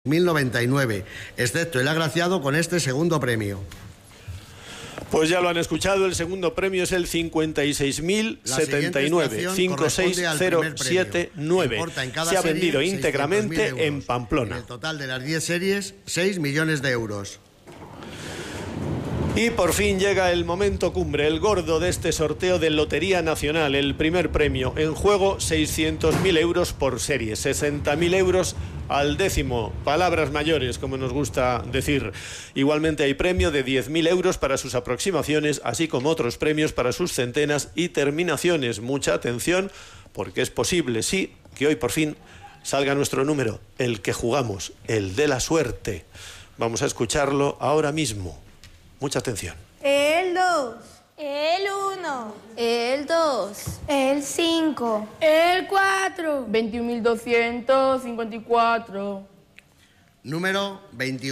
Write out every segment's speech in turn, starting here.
1099, excepto el agraciado con este segundo premio. Pues ya lo han escuchado, el segundo premio es el 56.079, 56079. Se ha vendido íntegramente en Pamplona. En el total de las 10 series, 6 millones de euros. Y por fin llega el momento cumbre, el gordo de este sorteo de Lotería Nacional, el primer premio. En juego 600.000 euros por serie, 60.000 euros al décimo. Palabras mayores, como nos gusta decir. Igualmente hay premio de 10.000 euros para sus aproximaciones, así como otros premios para sus centenas y terminaciones. Mucha atención, porque es posible, sí, que hoy por fin salga nuestro número, el que jugamos, el de la suerte. Vamos a escucharlo ahora mismo. Mucha atención. El 2. El 1. El 2. El 5. El 4. 21.254. Número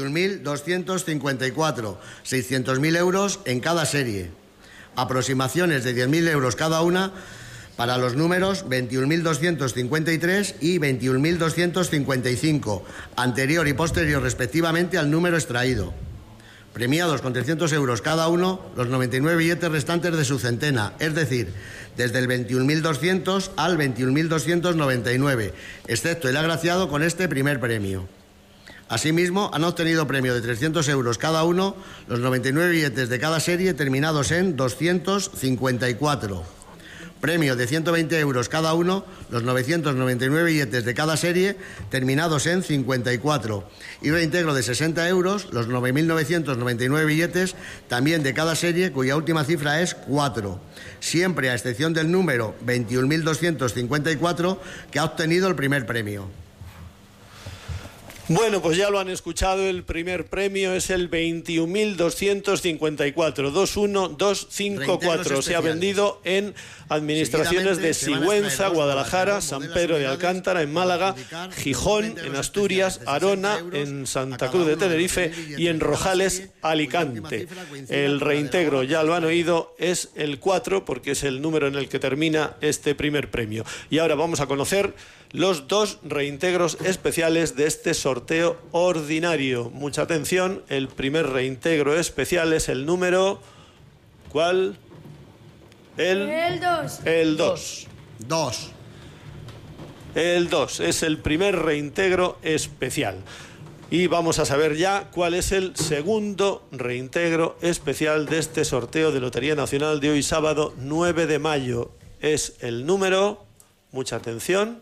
21.254. 600.000 euros en cada serie. Aproximaciones de 10.000 euros cada una para los números 21.253 y 21.255, anterior y posterior respectivamente al número extraído. Premiados con 300 euros cada uno los 99 billetes restantes de su centena, es decir, desde el 21.200 al 21.299, excepto el agraciado con este primer premio. Asimismo, han obtenido premio de 300 euros cada uno los 99 billetes de cada serie terminados en 254. Premio de 120 euros cada uno los 999 billetes de cada serie terminados en 54. Y reintegro de 60 euros los 9.999 billetes también de cada serie, cuya última cifra es 4. Siempre a excepción del número 21.254, que ha obtenido el primer premio. Bueno, pues ya lo han escuchado, el primer premio es el 21.254, 21254. Se ha vendido en administraciones de Sigüenza, Guadalajara, San Pedro de Alcántara, en Málaga, Gijón, en Asturias, Arona, en Santa Cruz de Tenerife y en Rojales, Alicante. El reintegro, ya lo han oído, es el 4, porque es el número en el que termina este primer premio. Y ahora vamos a conocer los dos reintegros especiales de este sorteo ordinario. Mucha atención, el primer reintegro especial es el número... ¿Cuál? El 2. El 2. 2. El 2 es el primer reintegro especial. Y vamos a saber ya cuál es el segundo reintegro especial de este sorteo de Lotería Nacional de hoy sábado 9 de mayo. Es el número... Mucha atención...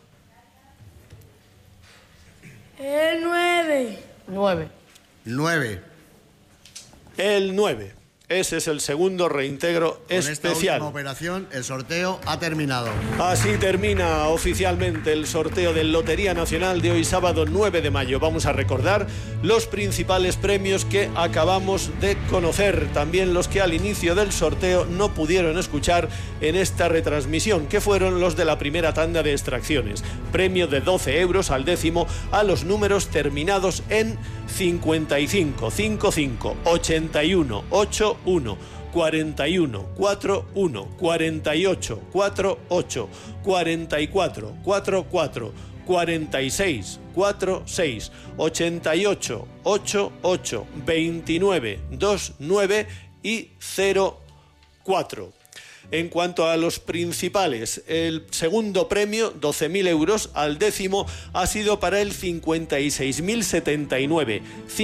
El 9. 9. 9. El 9. Ese es el segundo reintegro especial. Con esta última operación, el sorteo ha terminado. Así termina oficialmente el sorteo de Lotería Nacional de hoy sábado 9 de mayo. Vamos a recordar los principales premios que acabamos de conocer, también los que al inicio del sorteo no pudieron escuchar en esta retransmisión, que fueron los de la primera tanda de extracciones. Premio de 12 euros al décimo a los números terminados en 55, 55, 81, 81, 41, 41, 48, 48, 44, 44, 46, 46, 88, 88, 29, 29 y 04. En cuanto a los principales, el segundo premio, 12.000 euros al décimo, ha sido para el 56.079,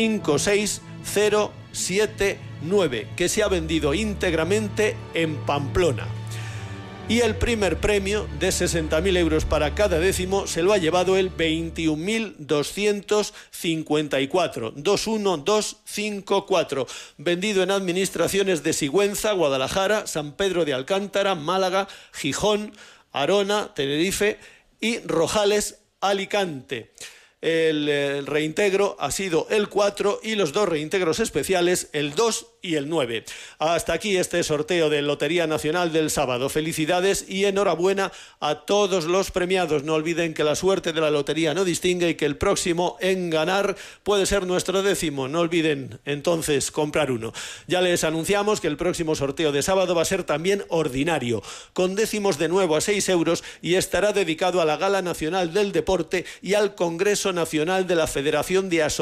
56079, que se ha vendido íntegramente en Pamplona. Y el primer premio de 60.000 euros para cada décimo se lo ha llevado el 21.254, 21254, vendido en administraciones de Sigüenza, Guadalajara, San Pedro de Alcántara, Málaga, Gijón, Arona, Tenerife y Rojales, Alicante. El reintegro ha sido el 4 y los dos reintegros especiales, el 2 y el 9. Hasta aquí este sorteo de Lotería Nacional del sábado. Felicidades y enhorabuena a todos los premiados. No olviden que la suerte de la lotería no distingue y que el próximo en ganar puede ser nuestro décimo. No olviden entonces comprar uno. Ya les anunciamos que el próximo sorteo de sábado va a ser también ordinario, con décimos de nuevo a 6 euros y estará dedicado a la Gala Nacional del Deporte y al Congreso Nacional de la Federación de Asociaciones